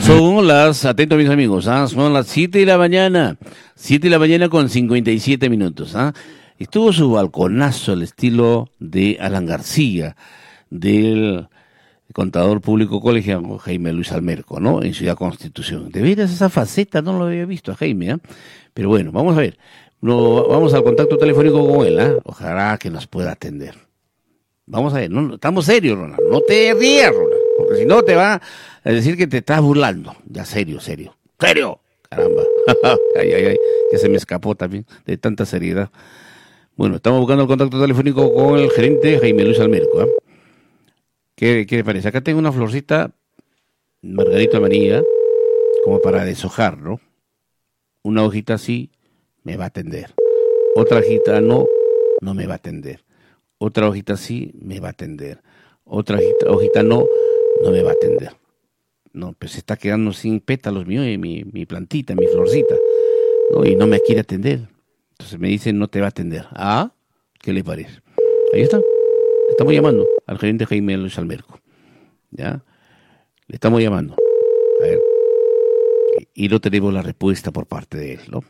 Atento mis amigos, son las 7 de la mañana, 7 de la mañana con 57 minutos. Estuvo su balconazo al estilo de Alan García, del contador público colegiado Jaime Luis Almerco, ¿no? En Ciudad Constitución. De veras esa faceta no lo había visto a Jaime, Pero bueno, vamos a ver. Vamos al contacto telefónico con él, Ojalá que nos pueda atender. Vamos a ver, no, estamos serios, Ronald. No te rías, Ronald, porque si no te va a decir que te estás burlando. Ya, serio. ¡Serio! Caramba. Ay, que se me escapó también de tanta seriedad. Bueno, estamos buscando el contacto telefónico con el gerente Jaime Luis Almerco, ¿Qué le parece? Acá tengo una florcita margarita amarilla, como para deshojar, ¿no? Una hojita así me va a atender. Otra hojita no me va a atender. Otra hojita sí me va a atender. Otra hojita no me va a atender. No, pues se está quedando sin pétalos mío, mi plantita, mi florcita. No, y no me quiere atender. Entonces me dice, no te va a atender. ¿Qué le parece? Ahí está. Le estamos llamando al gerente Jaime Luis Almerco. ¿Ya? Le estamos llamando. A ver. Y no tenemos la respuesta por parte de él, ¿no?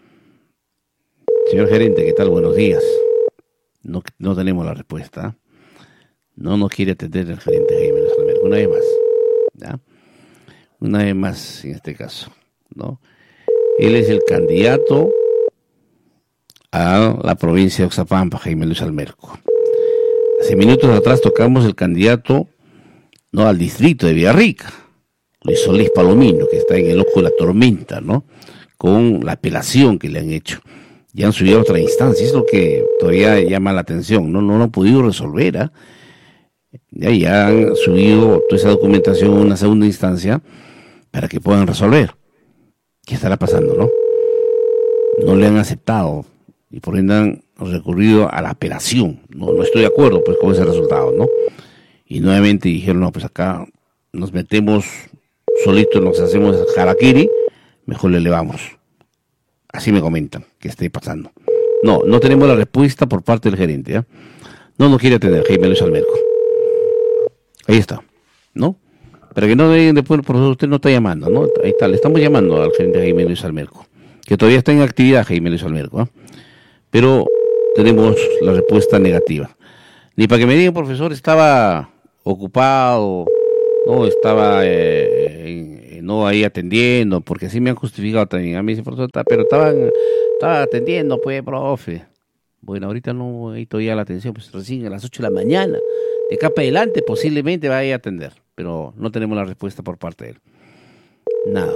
Señor gerente, ¿qué tal? Buenos días. No tenemos la respuesta. No nos quiere atender el gerente Jaime Luis Almerco. Una vez más. ¿Ya? Una vez más en este caso, ¿no? Él es el candidato a la provincia de Oxapampa, Jaime Luis Almerco. Hace minutos atrás tocamos el candidato, ¿no?, al distrito de Villarrica, Luis Solís Palomino, que está en el ojo de la tormenta, ¿no?, con la apelación que le han hecho. Ya han subido a otra instancia, es lo que todavía llama la atención, no lo han podido resolver, Ya han subido toda esa documentación a una segunda instancia para que puedan resolver. ¿Qué estará pasando, no? No le han aceptado y por ende han recurrido a la apelación. No estoy de acuerdo pues con ese resultado, ¿no? Y nuevamente dijeron, no, pues acá nos metemos solitos, nos hacemos harakiri, mejor le elevamos. Así me comentan que esté pasando. No tenemos la respuesta por parte del gerente, No quiere atender Jaime Luis Almerco. Ahí está, ¿no? Para que no digan después, por favor, usted no está llamando, ¿no? Ahí está, le estamos llamando al gerente Jaime Luis Almerco, que todavía está en actividad Jaime Luis Almerco, pero tenemos la respuesta negativa. Ni para que me digan, profesor, estaba ocupado, no estaba no ahí atendiendo, porque así me han justificado también. A mí dice, profesor, pero estaba atendiendo, pues, profe. Bueno, ahorita no he ido ya la atención, pues recién a las 8 de la mañana. De acá para adelante posiblemente vaya a atender, pero no tenemos la respuesta por parte de él. Nada.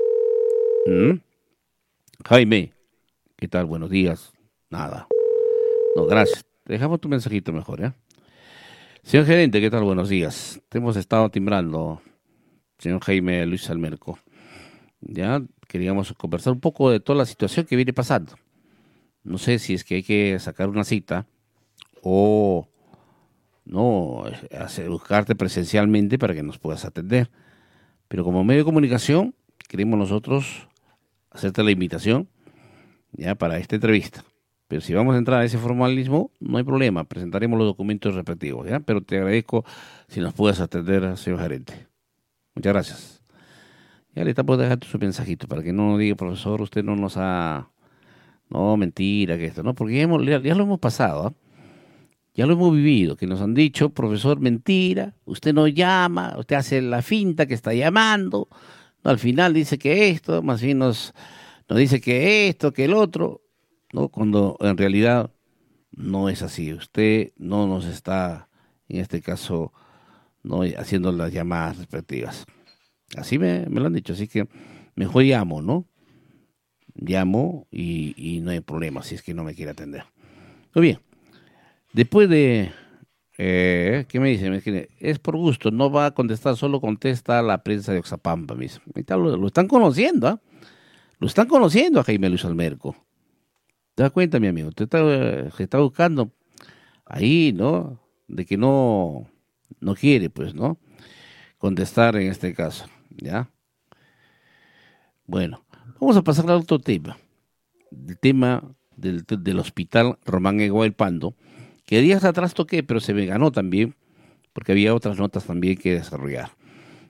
Jaime, ¿qué tal? Buenos días. Nada. No, gracias. Dejamos tu mensajito mejor, Señor gerente, ¿qué tal? Buenos días. Te hemos estado timbrando, señor Jaime Luis Almerco. Ya queríamos conversar un poco de toda la situación que viene pasando. No sé si es que hay que sacar una cita o no buscarte presencialmente para que nos puedas atender. Pero como medio de comunicación, queremos nosotros hacerte la invitación ya para esta entrevista. Pero si vamos a entrar a ese formalismo, no hay problema, presentaremos los documentos respectivos, ¿ya? Pero te agradezco si nos puedes atender, señor gerente. Muchas gracias. Ya le estamos dejando su mensajito para que no diga, profesor, usted no nos ha... No, mentira, que esto, ¿no? Porque ya lo hemos pasado, Ya lo hemos vivido, que nos han dicho, profesor, mentira, usted no llama, usted hace la finta que está llamando, ¿no? Al final dice que esto, más bien nos dice que esto, que el otro, ¿no? Cuando en realidad no es así. Usted no nos está, en este caso, no haciendo las llamadas respectivas. Así me lo han dicho, así que mejor llamo, ¿no? Llamo y no hay problema si es que no me quiere atender. Muy bien. Después de... ¿qué me dice? Es por gusto, no va a contestar, solo contesta a la prensa de Oxapampa mismo. Lo están conociendo, Lo están conociendo a Jaime Luis Almerco. ¿Te das cuenta, mi amigo? Se está buscando ahí, ¿no? De que no quiere, pues, ¿no? Contestar en este caso, ¿ya? Bueno, vamos a pasar al otro tema. El tema del hospital Román Eguá Pando, que días atrás toqué, pero se me ganó también, porque había otras notas también que desarrollar.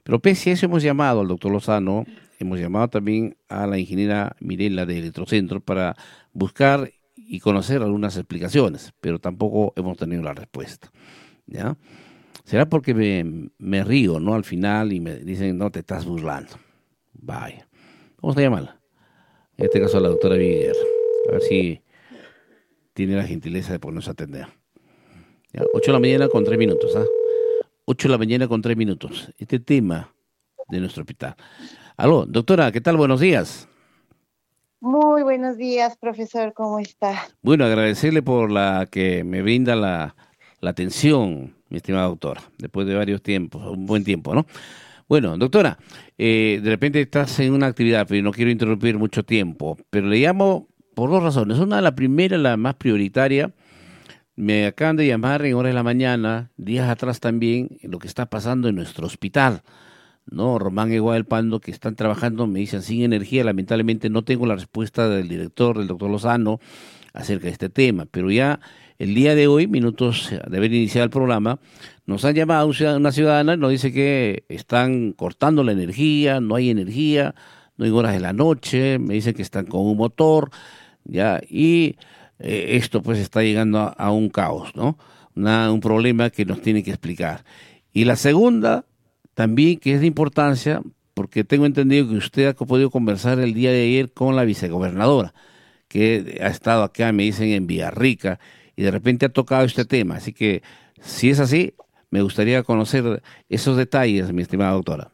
Pero pese a eso hemos llamado al doctor Lozano, hemos llamado también a la ingeniera Mirela de Electrocentro para buscar y conocer algunas explicaciones, pero tampoco hemos tenido la respuesta, ¿ya? Será porque me río, ¿no? Al final y me dicen, no, te estás burlando. Vaya. Vamos a llamarla. En este caso a la doctora Viguer. A ver si tiene la gentileza de ponernos a atender. Ya, 8 de la mañana con 3 minutos, ¿ah? 8 de la mañana con 3 minutos. Este tema de nuestro hospital. Aló, doctora, ¿qué tal? Buenos días. Muy buenos días, profesor, ¿cómo está? Bueno, agradecerle por la que me brinda la atención, mi estimada doctora, después de varios tiempos, un buen tiempo, ¿no? Bueno, doctora, de repente estás en una actividad, pero no quiero interrumpir mucho tiempo, pero le llamo por dos razones. Una, la primera, la más prioritaria, me acaban de llamar en horas de la mañana, días atrás también, lo que está pasando en nuestro hospital. No, Román Eguá Pando, que están trabajando, me dicen sin energía. Lamentablemente no tengo la respuesta del director, del doctor Lozano, acerca de este tema, pero ya el día de hoy, minutos de haber iniciado el programa, nos han llamado una ciudadana, nos dice que están cortando la energía, no hay horas de la noche, me dicen que están con un motor, ya, y esto pues está llegando a un caos, ¿no? Un problema que nos tiene que explicar. Y la segunda también que es de importancia, porque tengo entendido que usted ha podido conversar el día de ayer con la vicegobernadora, que ha estado acá, me dicen, en Villarrica, y de repente ha tocado este tema. Así que, si es así, me gustaría conocer esos detalles, mi estimada doctora.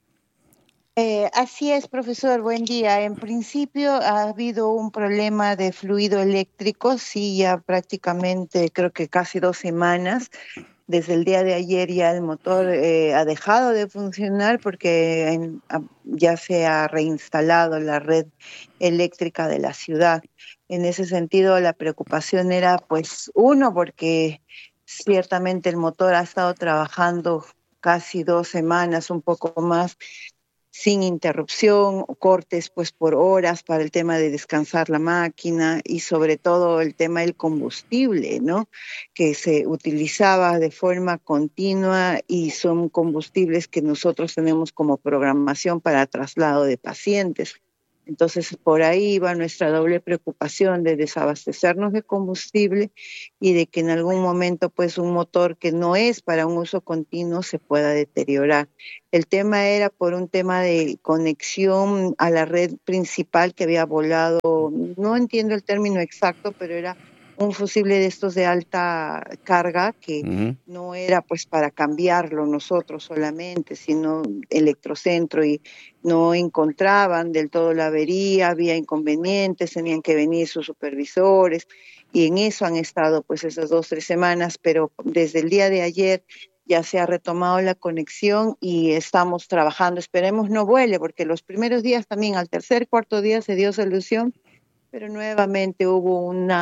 Así es, profesor, buen día. En principio ha habido un problema de fluido eléctrico, sí, ya prácticamente creo que casi 2 semanas. Desde el día de ayer ya el motor ha dejado de funcionar porque ya se ha reinstalado la red eléctrica de la ciudad. En ese sentido, la preocupación era, pues, uno, porque ciertamente el motor ha estado trabajando casi 2 semanas, un poco más, sin interrupción, cortes pues por horas para el tema de descansar la máquina y sobre todo el tema del combustible, ¿no? Que se utilizaba de forma continua y son combustibles que nosotros tenemos como programación para traslado de pacientes. Entonces, por ahí va nuestra doble preocupación de desabastecernos de combustible y de que en algún momento, pues, un motor que no es para un uso continuo se pueda deteriorar. El tema era por un tema de conexión a la red principal que había volado, no entiendo el término exacto, pero era un fusible de estos de alta carga que Ujú. no era pues para cambiarlo nosotros solamente, sino Electrocentro, y no encontraban del todo la avería, había inconvenientes, tenían que venir sus supervisores y en eso han estado pues esas 2, 3 semanas, pero desde el día de ayer ya se ha retomado la conexión y estamos trabajando. Esperemos no vuele, porque los primeros días también, al tercer, cuarto día se dio solución, pero nuevamente hubo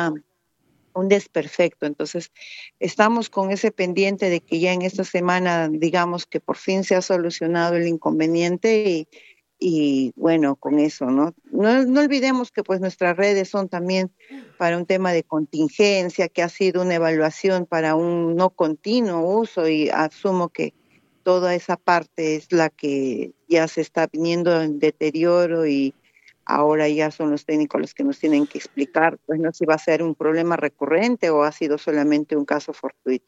un desperfecto. Entonces, estamos con ese pendiente de que ya en esta semana, digamos que por fin se ha solucionado el inconveniente y bueno, con eso, ¿no? No olvidemos que pues nuestras redes son también para un tema de contingencia, que ha sido una evaluación para un no continuo uso y asumo que toda esa parte es la que ya se está viniendo en deterioro y ahora ya son los técnicos los que nos tienen que explicar, pues no si va a ser un problema recurrente o ha sido solamente un caso fortuito.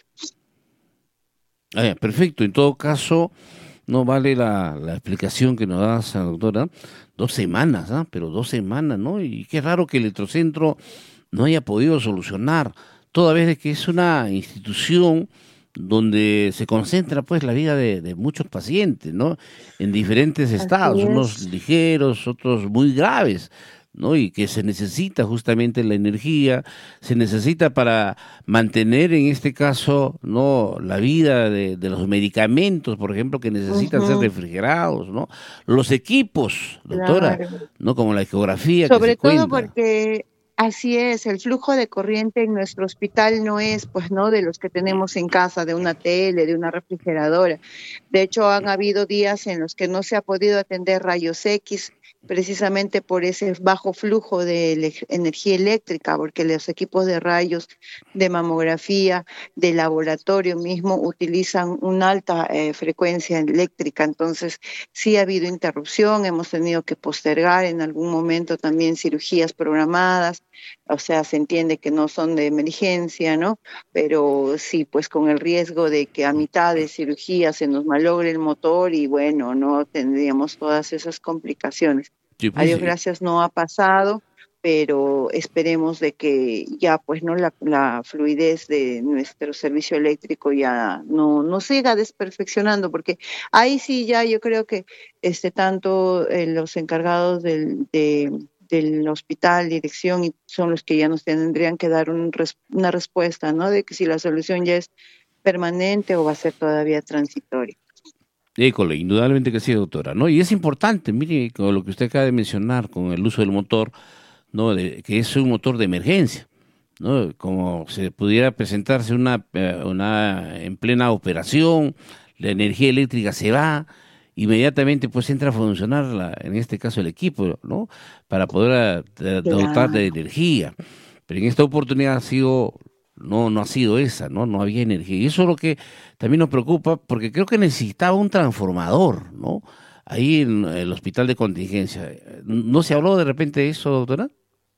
Perfecto, en todo caso, no vale la explicación que nos da la doctora. 2 semanas, ¿ah? Pero 2 semanas, ¿no? Y qué raro que el Electrocentro no haya podido solucionar, toda vez de que es una institución donde se concentra pues la vida de muchos pacientes, ¿no? En diferentes estados, Así unos es. ligeros, otros muy graves, ¿no? Y que se necesita justamente la energía, se necesita para mantener en este caso, ¿no? La vida de los medicamentos, por ejemplo, que necesitan ser Ujú, refrigerados, ¿no? Los equipos, doctora, claro. ¿no? Como la ecografía que se Sobre todo cuenta. porque Así es, el flujo de corriente en nuestro hospital no es, pues, no de los que tenemos en casa, de una tele, de una refrigeradora. De hecho, han habido días en los que no se ha podido atender rayos X precisamente por ese bajo flujo de energía eléctrica, porque los equipos de rayos, de mamografía, de laboratorio mismo utilizan una alta frecuencia eléctrica. Entonces, sí ha habido interrupción, hemos tenido que postergar en algún momento también cirugías programadas, o sea, se entiende que no son de emergencia, ¿no? Pero sí, pues con el riesgo de que a mitad de cirugía se nos malogre el motor y bueno, no tendríamos todas esas complicaciones. Sí, A pues, Dios gracias no ha pasado, pero esperemos de que ya pues no la fluidez de nuestro servicio eléctrico ya no siga desperfeccionando, porque ahí sí ya yo creo que tanto los encargados del hospital, dirección, y son los que ya nos tendrían que dar una respuesta, ¿no? De que si la solución ya es permanente o va a ser todavía transitoria. école, indudablemente que sí, doctora, ¿no? Y es importante, mire, con lo que usted acaba de mencionar, con el uso del motor, ¿no? Que es un motor de emergencia, ¿no? Como se pudiera presentarse una en plena operación, la energía eléctrica se va, inmediatamente pues entra a funcionar, en este caso el equipo, ¿no? Para poder dotar de Claro. energía. Pero en esta oportunidad no ha sido esa, ¿no? No había energía. Y eso es lo que también nos preocupa, porque creo que necesitaba un transformador, ¿no? Ahí en el hospital de contingencia. ¿No se habló de repente de eso, doctora?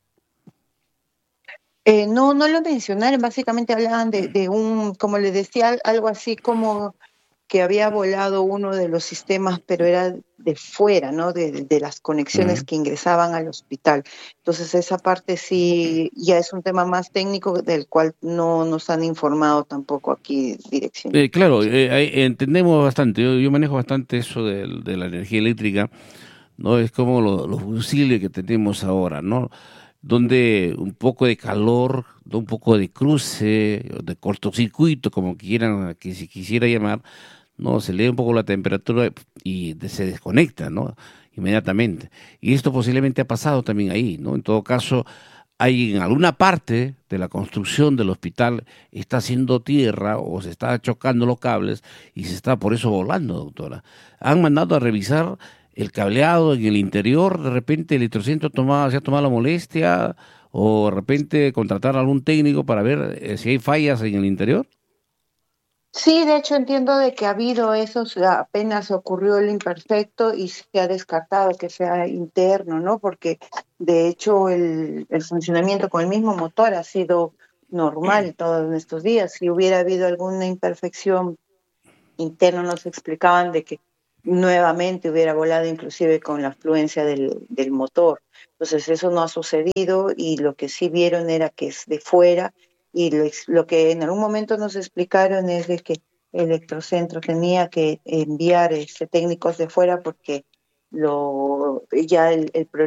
No lo mencionaron, básicamente hablaban de como les decía, algo así como que había volado uno de los sistemas, pero era de fuera, ¿no? De las conexiones que ingresaban al hospital. Entonces, esa parte sí ya es un tema más técnico del cual no nos han informado tampoco aquí dirección. Claro, entendemos bastante, yo manejo bastante eso de la energía eléctrica, ¿no? Es como los fusibles que tenemos ahora, ¿no? Donde un poco de calor, un poco de cruce, de cortocircuito, como quieran, que se quisiera llamar, ¿no? Se lee un poco la temperatura y se desconecta, ¿no? Inmediatamente. Y esto posiblemente ha pasado también ahí, ¿no? En todo caso, hay en alguna parte de la construcción del hospital está haciendo tierra o se está chocando los cables y se está por eso volando, doctora. Han mandado a revisar el cableado en el interior, de repente Electrocentro se ha tomado la molestia o de repente contratar a algún técnico para ver si hay fallas en el interior. Sí, de hecho entiendo de que ha habido eso, apenas ocurrió el imperfecto y se ha descartado que sea interno, ¿no? Porque de hecho el funcionamiento con el mismo motor ha sido normal todos estos días. Si hubiera habido alguna imperfección interna, nos explicaban de que nuevamente hubiera volado inclusive con la afluencia del motor. Entonces eso no ha sucedido y lo que sí vieron era que es de fuera y lo que en algún momento nos explicaron es de que Electrocentro tenía que enviar técnicos de fuera porque ya el problema